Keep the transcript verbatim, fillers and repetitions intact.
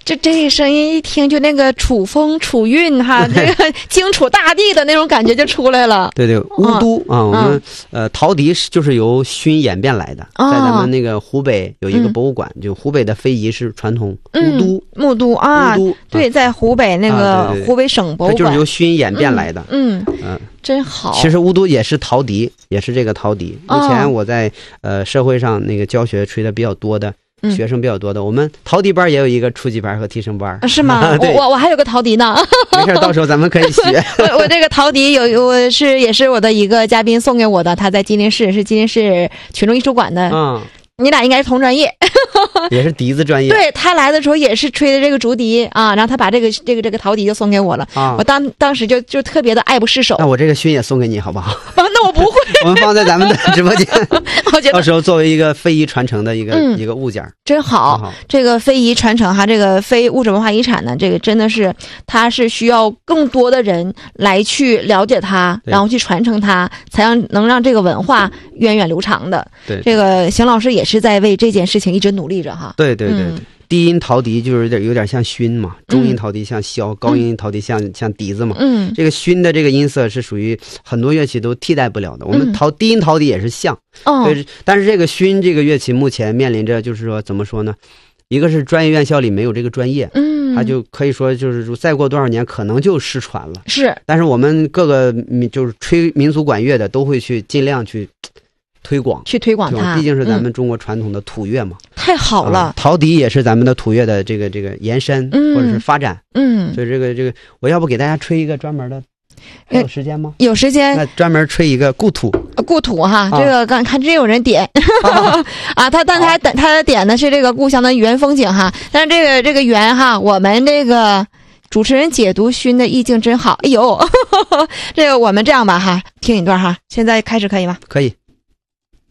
这这声音一听就那个楚风楚韵哈，这个荆楚大地的那种感觉就出来了。 对对，巫都、嗯、啊，我们、嗯、呃陶笛就是由熏演变来的，哦、在咱们那个湖北有一个博物馆，嗯、就湖北的非遗是传统巫都， 巫都啊，巫都对，在湖北那个湖北省博物馆， 它就是由熏演变来的。 嗯嗯。嗯真好， 其实巫都也是陶笛，也是这个陶笛。以前我在、哦、呃社会上那个教学吹的比较多的。学生比较多的，我们陶笛班也有一个初级班和提升班， 是吗？我我我还有个陶笛呢， 没事，到时候咱们可以学。 我我这个陶笛有我是也是我的一个嘉宾送给我的，他在吉林市是吉林市群众艺术馆的，嗯，你俩应该是同专业。 也是笛子专业， 对，他来的时候也是吹的这个竹笛啊，然后他把这个这个这个陶笛就送给我了，啊、我当当时就就特别的爱不释手。 那我这个熏也送给你好不好？ 啊、那我不会， 我们放在咱们的直播间，我觉得到时候作为一个非遗传承的一个、嗯、一个物件， 真好。好这个非遗传承哈，这个非物质文化遗产呢，这个真的是它是需要更多的人来去了解它，然后去传承它，才让能让这个文化源远流长的。 对， 这个邢老师也是在为这件事情一直努力着哈。 对对对对。嗯低音陶笛就是有点有点像熏嘛，中音陶笛像箫，嗯、高音陶笛像像笛子嘛。嗯，这个熏的这个音色是属于很多乐器都替代不了的。我们陶、嗯、低音陶笛也是像，哦，对，但是这个熏这个乐器目前面临着就是说怎么说呢？一个是专业院校里没有这个专业，嗯，它就可以说就是再过多少年可能就失传了。 是， 但是我们各个就是吹民族管乐的都会去尽量去。推广去推广它， 毕竟是咱们中国传统的土乐嘛， 嗯、太好了、 啊。陶笛也是咱们的土乐的这个这个延伸、嗯、或者是发展，嗯，所以这个这个，我要不给大家吹一个专门的，还有时间吗？ 有时间， 那专门吹一个故土， 故土哈，啊、这个刚看真有人点啊, 啊，他但他他点的是这个故乡的原风景哈，但是这个这个原哈，我们这个。主持人解读熏的意境真好，哎呦，呵呵这个我们这样吧哈，听一段哈，现在开始可以吗？ 可以。